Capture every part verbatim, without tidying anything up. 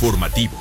informativo.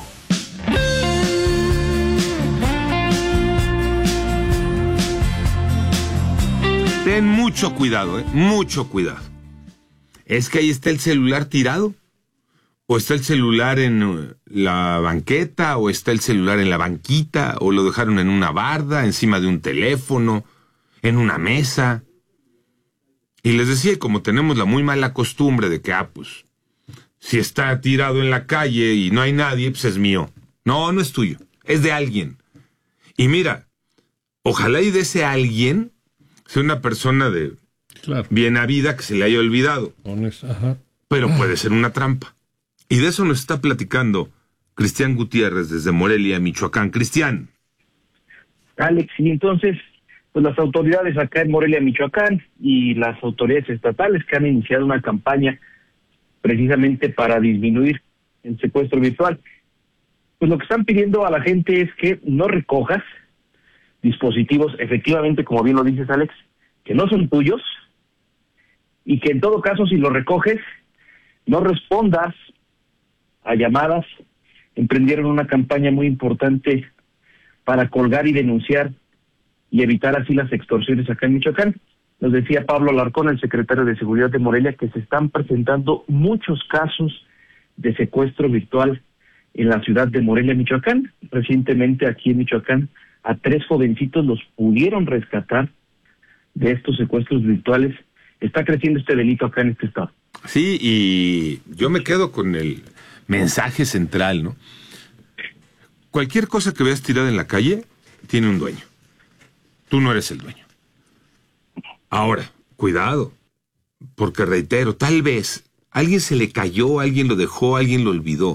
Ten mucho cuidado, ¿eh? Mucho cuidado. Es que ahí está el celular tirado, o está el celular en la banqueta, o está el celular en la banquita, o lo dejaron en una barda, encima de un teléfono, en una mesa. Y les decía, como tenemos la muy mala costumbre de que, ah, pues, si está tirado en la calle y no hay nadie, pues es mío. No, no es tuyo, es de alguien. Y mira, ojalá y de ese alguien sea una persona de claro. bien habida que se le haya olvidado. Honest, ajá. Pero puede ser una trampa. Y de eso nos está platicando Cristian Gutiérrez desde Morelia, Michoacán. Cristian. Alex, y entonces, pues las autoridades acá en Morelia, Michoacán, y las autoridades estatales que han iniciado una campaña precisamente para disminuir el secuestro virtual. Pues lo que están pidiendo a la gente es que no recojas dispositivos, efectivamente, como bien lo dices, Alex, que no son tuyos, y que en todo caso, si los recoges, no respondas a llamadas. Emprendieron una campaña muy importante para colgar y denunciar y evitar así las extorsiones acá en Michoacán. Nos decía Pablo Alarcón, el secretario de Seguridad de Morelia, que se están presentando muchos casos de secuestro virtual en la ciudad de Morelia, Michoacán. Recientemente aquí en Michoacán a tres jovencitos los pudieron rescatar de estos secuestros virtuales. Está creciendo este delito acá en este estado. Sí, y yo me quedo con el mensaje central, ¿no? Cualquier cosa que veas tirada en la calle tiene un dueño. Tú no eres el dueño. Ahora, cuidado, porque reitero, tal vez alguien se le cayó, alguien lo dejó, alguien lo olvidó.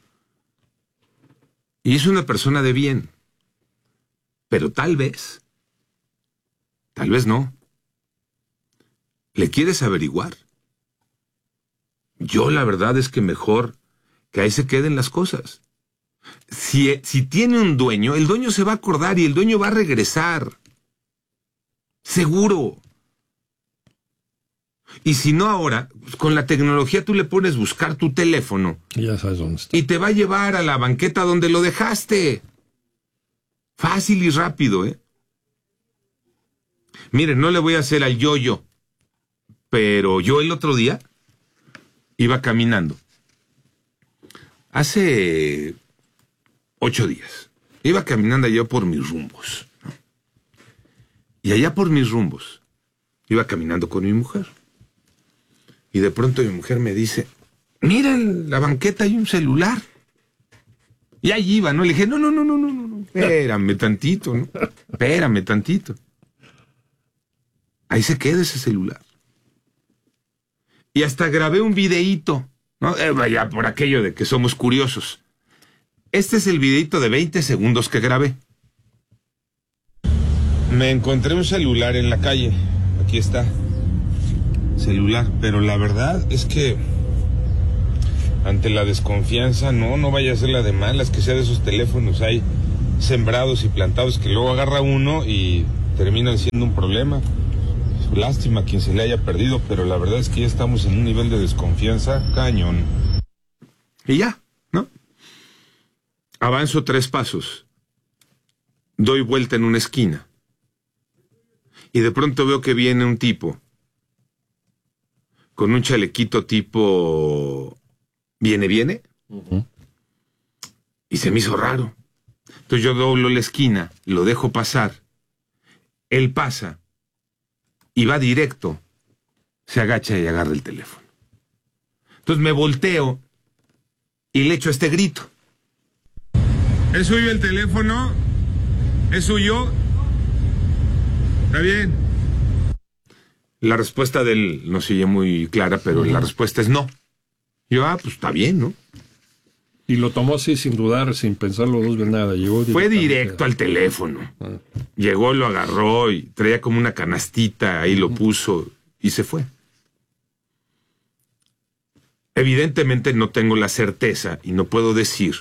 Y es una persona de bien. Pero tal vez, tal vez no. ¿Le quieres averiguar? Yo la verdad es que mejor que ahí se queden las cosas. Si, si tiene un dueño, el dueño se va a acordar y el dueño va a regresar. Seguro. Y si no ahora, con la tecnología tú le pones buscar tu teléfono. Ya sabes dónde está. Y te va a llevar a la banqueta donde lo dejaste. Fácil y rápido, ¿eh? Miren, no le voy a hacer al yo-yo, pero yo el otro día iba caminando. Hace ocho días. Iba caminando allá por mis rumbos, ¿no? Y allá por mis rumbos iba caminando con mi mujer. Y de pronto mi mujer me dice, mira, en la banqueta hay un celular. Y ahí iba, ¿no? Le dije, no, no, no, no, no, no, espérame tantito, ¿no? Espérame tantito. Ahí se queda ese celular. Y hasta grabé un videíto, ¿no? Eh, vaya, por aquello de que somos curiosos. Este es el videíto de veinte segundos que grabé. Me encontré un celular en la calle. Aquí está. Celular. Pero la verdad es que ante la desconfianza, no, no vaya a ser la de malas, que sea de esos teléfonos hay sembrados y plantados que luego agarra uno y terminan siendo un problema. Lástima a quien se le haya perdido, pero la verdad es que ya estamos en un nivel de desconfianza cañón. Y ya, ¿no? Avanzo tres pasos. Doy vuelta en una esquina. Y de pronto veo que viene un tipo con un chalequito tipo viene, viene. Uh-huh. Y se me hizo raro. Entonces yo doblo la esquina, lo dejo pasar. Él pasa y va directo. Se agacha y agarra el teléfono. Entonces me volteo y le echo este grito. ¿Es suyo el teléfono? ¿Es suyo? ¿Está bien? La respuesta de él no se oye muy clara, pero uh-huh. La respuesta es no. Yo, ah, pues está bien, ¿no? Y lo tomó así sin dudar, sin pensarlo dos veces nada. Llegó Fue directo al teléfono. Ah. Llegó, lo agarró y traía como una canastita, ahí uh-huh. Lo puso y se fue. Evidentemente no tengo la certeza y no puedo decir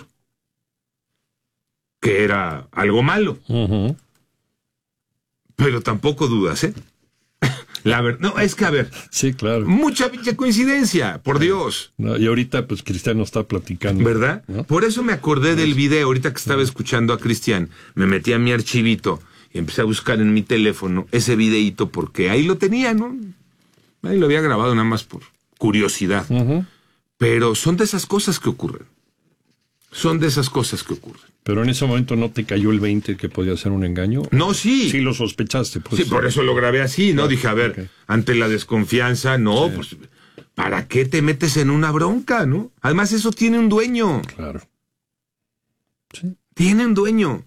que era algo malo. Uh-huh. Pero tampoco dudas, ¿eh? La verdad, no, es que a ver, Sí, claro. mucha pinche coincidencia, por Dios. No, y ahorita, pues, Cristiano está platicando. ¿Verdad? ¿No? Por eso me acordé del video, ahorita que estaba escuchando a Cristian, me metí a mi archivito y empecé a buscar en mi teléfono ese videíto porque ahí lo tenía, ¿no? Ahí lo había grabado nada más por curiosidad. Uh-huh. Pero son de esas cosas que ocurren. Son de esas cosas que ocurren. Pero en ese momento no te cayó el veinte que podía ser un engaño. No, sí. Sí lo sospechaste, pues. Sí, por eso lo grabé así, ¿no? Claro, Dije, a ver, okay. ante la desconfianza, no, Sí. pues, ¿para qué te metes en una bronca, no? Además, eso tiene un dueño. Claro. Sí. Tiene un dueño.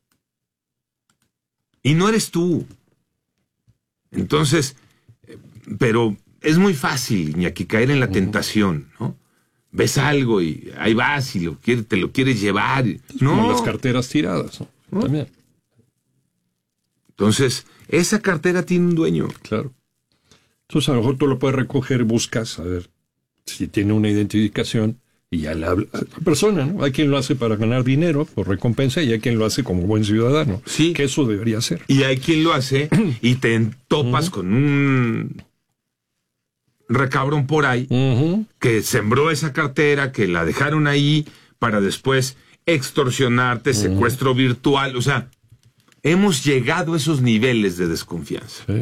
Y no eres tú. Entonces, eh, pero es muy fácil, Iñaki, caer en la uh-huh. tentación, ¿no? Ves algo y ahí vas y lo quiere, te lo quieres llevar. Y, no. Como las carteras tiradas, ¿no? ¿No? También. Entonces, esa cartera tiene un dueño. Claro. Entonces, a lo mejor tú lo puedes recoger, buscas, a ver si tiene una identificación y ya le habla a la persona, ¿no? Hay quien lo hace para ganar dinero por recompensa y hay quien lo hace como buen ciudadano. Sí. Que eso debería ser. Y hay quien lo hace y te topas uh-huh. con un recabrón por ahí uh-huh. que sembró esa cartera, que la dejaron ahí para después extorsionarte, uh-huh. secuestro virtual. O sea, hemos llegado a esos niveles de desconfianza. Sí.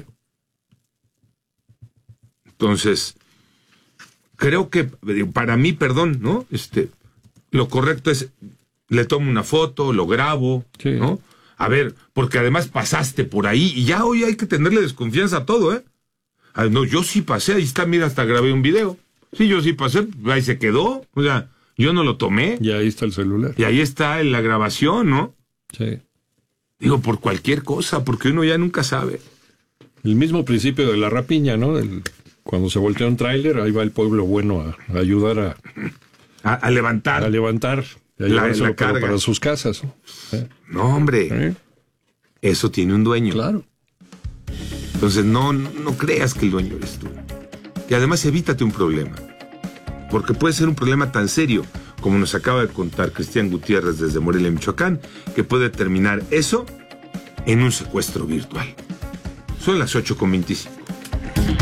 Entonces, creo que para mí, perdón, ¿no? Este, lo correcto es, le tomo una foto, lo grabo, sí. ¿no? A ver, porque además pasaste por ahí y ya hoy hay que tenerle desconfianza a todo, ¿eh? Ah, no, yo sí pasé, ahí está, mira, hasta grabé un video. Sí, yo sí pasé, ahí se quedó, o sea, yo no lo tomé. Y ahí está el celular. Y ahí está en la grabación, ¿no? Sí. Digo, por cualquier cosa, porque uno ya nunca sabe. El mismo principio de la rapiña, ¿no? El, cuando se voltea un tráiler, ahí va el pueblo bueno a, a ayudar a, a... A levantar. A levantar. Y a la, la para, carga. para sus casas. ¿No? ¿Eh? No, hombre. ¿Eh? Eso tiene un dueño. Claro. Entonces no, no creas que el dueño eres tú. Y además evítate un problema. Porque puede ser un problema tan serio, como nos acaba de contar Cristian Gutiérrez desde Morelia, Michoacán, que puede terminar eso en un secuestro virtual. Son las ocho con veinticinco.